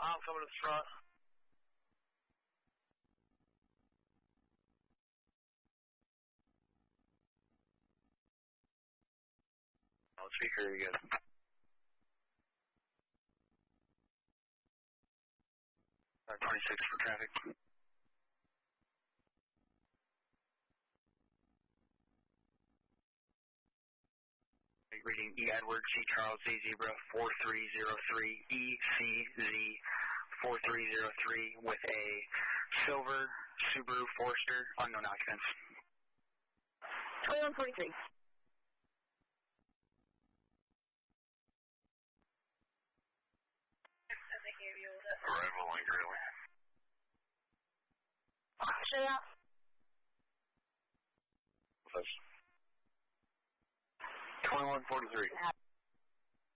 I'm coming to the front. Oh, speaker, you're good. 26 for traffic. Reading E. Edward, C. Charles, Z. Zebra, 4303, ECZ 4303 with a silver Subaru Forester, unknown occupants. 2143. Arrival on Greeley. Straight out. 2143.